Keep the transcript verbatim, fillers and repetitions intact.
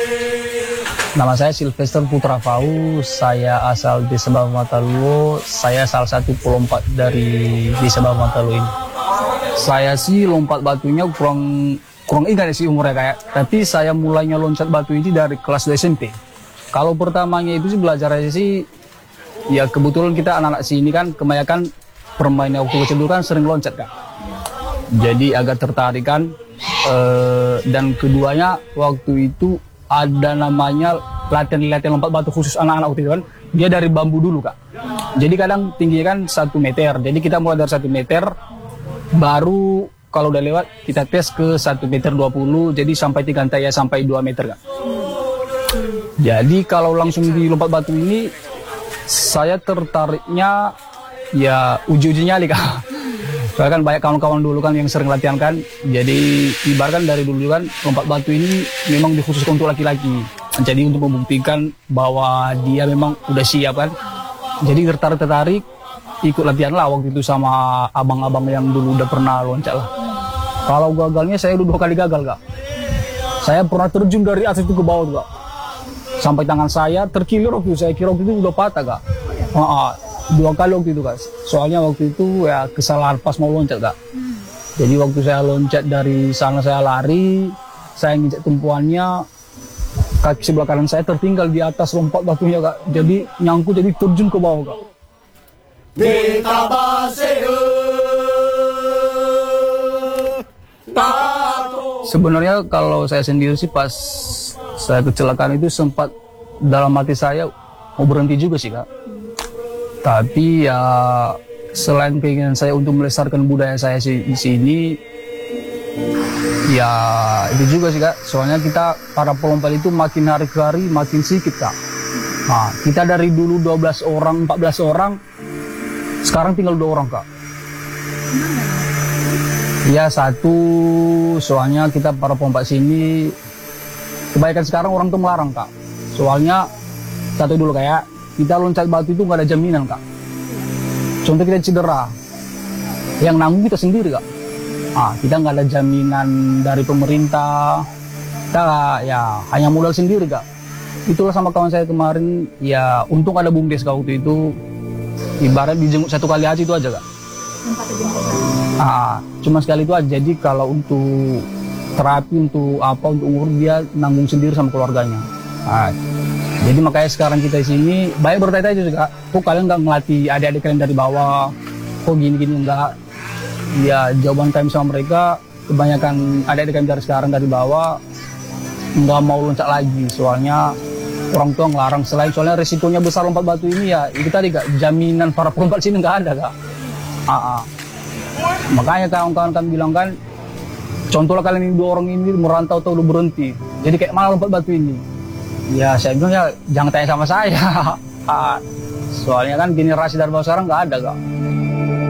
Nama saya Sylvester Putra Fau, saya asal Desa Bawah Mataluo, saya salah satu pelompat dari Desa Bawah Mataluo ini. Saya sih lompat batunya kurang kurang ingat sih umurnya kayak, tapi saya mulainya loncat batu ini dari kelas dua S M P. Kalau pertamanya itu sih belajar aja sih, ya kebetulan kita anak-anak sini kan kebanyakan permainnya waktu kecil dulu kan sering loncat kan. Jadi agak tertarik kan, eh, dan keduanya waktu itu ada namanya latihan-latihan lompat batu khusus anak-anak waktu itu kan. Dia dari bambu dulu kak. Jadi kadang tingginya kan satu meter. Jadi kita mulai dari satu meter, baru kalau udah lewat kita tes ke satu meter dua puluh. Jadi sampai tiga ya sampai dua meter kak. Jadi kalau langsung di lompat batu ini, saya tertariknya ya uji-uji nyali kak. Soalnya kan banyak kawan-kawan dulu kan yang sering latihan kan. Jadi ibaratkan dari dulu kan lompat batu ini memang dikhususkan untuk laki-laki. Jadi untuk membuktikan bahwa dia memang udah siap kan. Jadi tertarik-tertarik ikut latihan lah waktu itu sama abang-abang yang dulu udah pernah loncat lah. Kalau gagalnya saya udah dua kali gagal kak. Saya pernah terjun dari atas itu ke bawah tuh kak. Sampai tangan saya terkilir waktu itu. Saya kira waktu itu udah patah kak. Uh -uh. Dua kali waktu itu kak, soalnya waktu itu ya kesalahan pas mau loncat kak. Hmm. Jadi waktu saya loncat dari sana saya lari, saya nginjak tumpuannya, kaki sebelah kanan saya tertinggal di atas lompat batunya kak. Jadi nyangkut jadi terjun ke bawah kak. Sebenarnya kalau saya sendiri sih pas saya kecelakaan itu sempat dalam hati saya mau berhenti juga sih kak. Tapi ya selain keinginan saya untuk melestarikan budaya saya di sini, ya itu juga sih kak. Soalnya kita para pelompat itu makin hari ke hari makin sedikit kak. Nah, kita dari dulu dua belas orang, empat belas orang, sekarang tinggal dua orang kak. Ya satu, soalnya kita para pelompat sini, kebanyakan sekarang orang tuh melarang kak. Soalnya satu dulu kayak, kita loncat batu itu nggak ada jaminan kak. Contoh kita cedera, yang nanggung kita sendiri kak. Ah, kita nggak ada jaminan dari pemerintah. Kita ya hanya modal sendiri kak. Itulah sama kawan saya kemarin. Ya untung ada bumdes kak waktu itu. Ibarat dijenguk satu kali aja itu aja kak. Ah, cuma sekali itu aja. Jadi kalau untuk terapi untuk apa untuk umur dia nanggung sendiri sama keluarganya. Ah, jadi makanya sekarang kita di sini banyak bertanya-tanya juga, kok kalian nggak ngelatih adik-adik kalian dari bawah, kok gini-gini enggak? Ya jawaban kami sama mereka, kebanyakan adik-adik kami dari sekarang dari bawah nggak mau loncat lagi, soalnya orang tua ngelarang. Selain soalnya resikonya besar lompat batu ini ya, itu tadi kak, jaminan para pelompat sini nggak ada kak. Ah, ah. Makanya kawan-kawan kami bilang kan, contohlah kalian ini dua orang ini merantau atau udah berhenti, jadi kayak mana lompat batu ini? Ya saya bilang ya jangan tanya sama saya. Soalnya kan generasi dari bawah sekarang nggak ada kak.